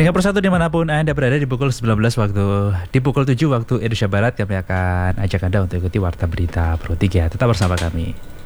Pendengar persatu dimanapun Anda berada di pukul 19 waktu, di pukul 7 waktu Indonesia Barat, kami akan ajak Anda untuk ikuti Warta Berita Pro 3. Tetap bersama kami.